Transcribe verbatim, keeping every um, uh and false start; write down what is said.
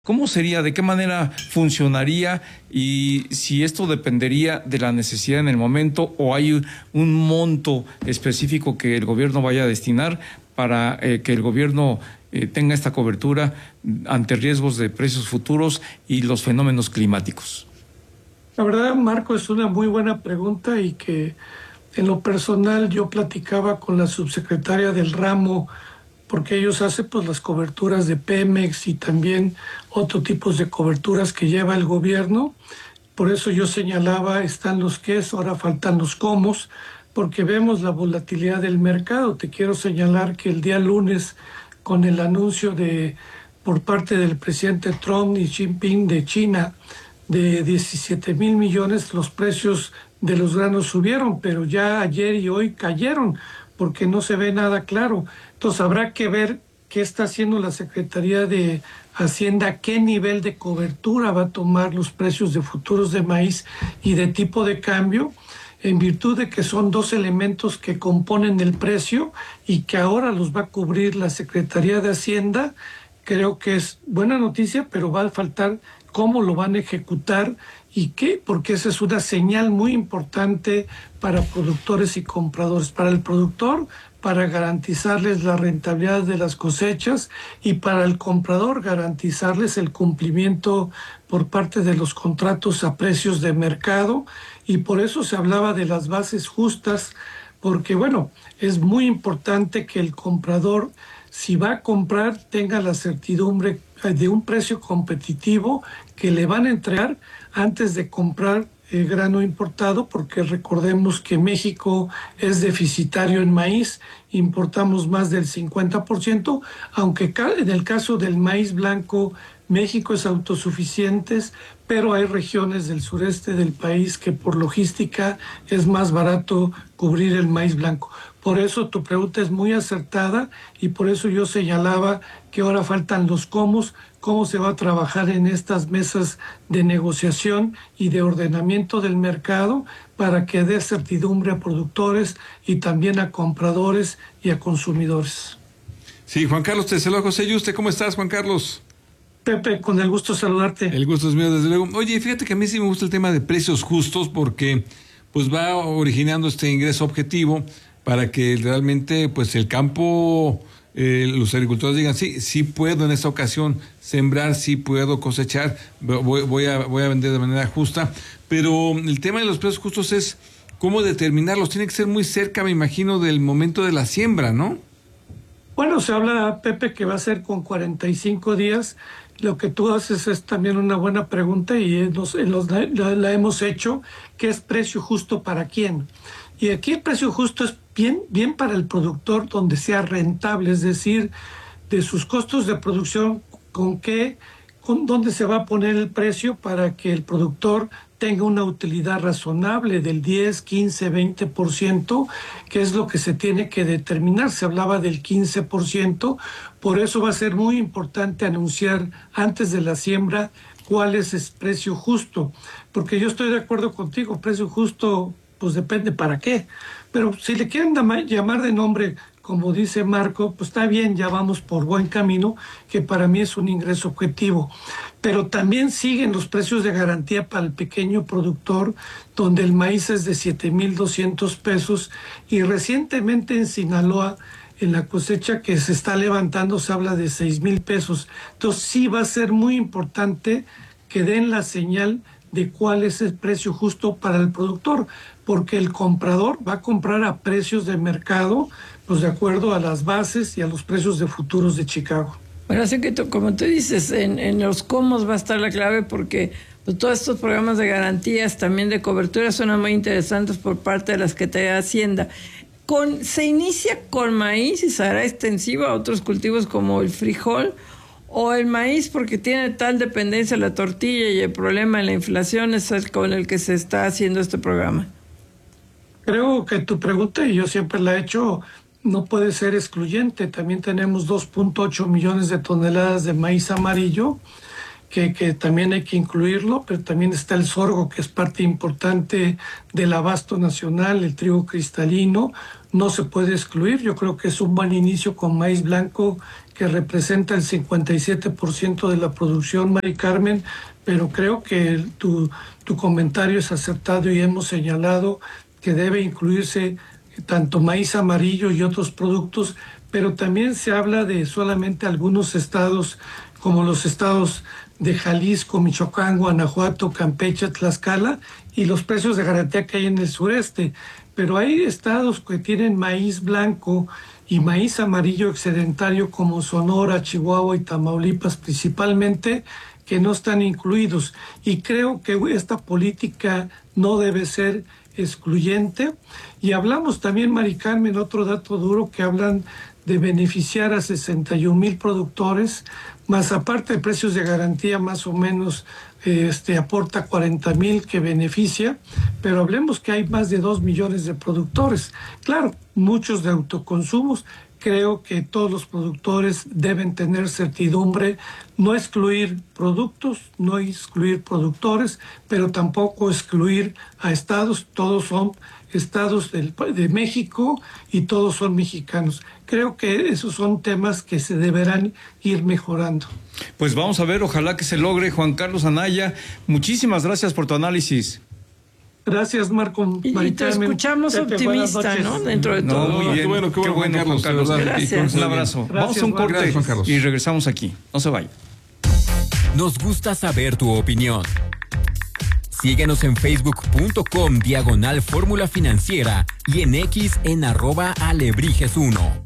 ¿Cómo sería? ¿De qué manera funcionaría? Y si esto dependería de la necesidad en el momento o hay un monto específico que el gobierno vaya a destinar para eh, que el gobierno eh, tenga esta cobertura ante riesgos de precios futuros y los fenómenos climáticos. La verdad, Marco, es una muy buena pregunta y que en lo personal yo platicaba con la subsecretaria del ramo, porque ellos hacen pues las coberturas de Pemex y también otros tipos de coberturas que lleva el gobierno. Por eso yo señalaba, están los qués, ahora faltan los cómo, porque vemos la volatilidad del mercado. Te quiero señalar que el día lunes, con el anuncio de por parte del presidente Trump y Xi Jinping de China de diecisiete mil millones, los precios de los granos subieron, pero ya ayer y hoy cayeron porque no se ve nada claro. Entonces habrá que ver qué está haciendo la Secretaría de Hacienda, qué nivel de cobertura va a tomar los precios de futuros de maíz y de tipo de cambio, en virtud de que son dos elementos que componen el precio y que ahora los va a cubrir la Secretaría de Hacienda. Creo que es buena noticia, pero va a faltar cómo lo van a ejecutar y qué, porque esa es una señal muy importante para productores y compradores. Para el productor, para garantizarles la rentabilidad de las cosechas, y para el comprador garantizarles el cumplimiento por parte de los contratos a precios de mercado. Y por eso se hablaba de las bases justas, porque bueno, es muy importante que el comprador, si va a comprar, tenga la certidumbre de un precio competitivo que le van a entregar antes de comprar el grano importado, porque recordemos que México es deficitario en maíz, importamos más del cincuenta por ciento, aunque en el caso del maíz blanco México es autosuficiente, pero hay regiones del sureste del país que por logística es más barato cubrir el maíz blanco. Por eso tu pregunta es muy acertada y por eso yo señalaba que ahora faltan los cómo, cómo se va a trabajar en estas mesas de negociación y de ordenamiento del mercado para que dé certidumbre a productores y también a compradores y a consumidores. Sí, Juan Carlos, te saluda José Yuste. ¿Cómo estás, Juan Carlos? Pepe, con el gusto de saludarte. El gusto es mío, desde luego. Oye, fíjate que a mí sí me gusta el tema de precios justos porque pues va originando este ingreso objetivo para que realmente pues el campo, eh, los agricultores digan, sí, sí puedo en esta ocasión sembrar, sí puedo cosechar, voy, voy, a, voy a vender de manera justa. Pero el tema de los precios justos es cómo determinarlos. Tiene que ser muy cerca, me imagino, del momento de la siembra, ¿no? Bueno, se habla, Pepe, que va a ser con cuarenta y cinco días. Lo que tú haces es también una buena pregunta y nos, los, la, la hemos hecho, ¿qué es precio justo para quién? Y aquí el precio justo es bien, bien para el productor donde sea rentable, es decir, de sus costos de producción, con qué, con dónde se va a poner el precio para que el productor tenga una utilidad razonable del diez, quince, veinte por ciento, que es lo que se tiene que determinar. Se hablaba del quince por ciento, por eso va a ser muy importante anunciar antes de la siembra cuál es el precio justo, porque yo estoy de acuerdo contigo, precio justo pues depende para qué, pero si le quieren llamar de nombre, como dice Marco, pues está bien, ya vamos por buen camino, que para mí es un ingreso objetivo. Pero también siguen los precios de garantía para el pequeño productor, donde el maíz es de siete mil doscientos pesos, y recientemente en Sinaloa, en la cosecha que se está levantando, se habla de seis mil pesos. Entonces sí va a ser muy importante que den la señal de cuál es el precio justo para el productor, porque el comprador va a comprar a precios de mercado, pues de acuerdo a las bases y a los precios de futuros de Chicago. Bueno, así que tú, como tú dices, en, en los cómo va a estar la clave, porque pues, todos estos programas de garantías, también de cobertura, son muy interesantes por parte de la Secretaría de Hacienda. Con, ¿Se inicia con maíz y se hará extensivo a otros cultivos como el frijol o el maíz, porque tiene tal dependencia la tortilla y el problema de la inflación es el con el que se está haciendo este programa? Creo que tu pregunta, y yo siempre la he hecho, no puede ser excluyente. También tenemos dos punto ocho millones de toneladas de maíz amarillo, que, que también hay que incluirlo, pero también está el sorgo, que es parte importante del abasto nacional, el trigo cristalino, no se puede excluir. Yo creo que es un buen inicio con maíz blanco, que representa el cincuenta y siete por ciento de la producción, Mari Carmen, pero creo que tu, tu comentario es acertado y hemos señalado que debe incluirse tanto maíz amarillo y otros productos, pero también se habla de solamente algunos estados, como los estados de Jalisco, Michoacán, Guanajuato, Campeche, Tlaxcala, y los precios de garantía que hay en el sureste. Pero hay estados que tienen maíz blanco y maíz amarillo excedentario como Sonora, Chihuahua y Tamaulipas principalmente, que no están incluidos. Y creo que esta política no debe ser excluyente. Y hablamos también, Mari Carmen, otro dato duro, que hablan de beneficiar a sesenta y un mil productores, más aparte de precios de garantía, más o menos este, aporta cuarenta mil que beneficia, pero hablemos que hay más de dos millones de productores. Claro, muchos de autoconsumos. Creo que todos los productores deben tener certidumbre, no excluir productos, no excluir productores, pero tampoco excluir a estados. Todos son estados del, de México y todos son mexicanos. Creo que esos son temas que se deberán ir mejorando. Pues vamos a ver, ojalá que se logre. Juan Carlos Anaya, muchísimas gracias por tu análisis. Gracias, Marco. Y, y te escuchamos Pepe, optimista, ¿no? Dentro de no, todo. Muy bien. Qué bueno, qué bueno, qué bueno Juan Carlos. Juan Carlos. Gracias. Un abrazo. Gracias, vamos a un corte Gracias, Juan Carlos. y regresamos aquí. No se vayan. Nos gusta saber tu opinión. Síguenos en facebook punto com diagonal fórmula financiera y en X en arroba alebrijes uno.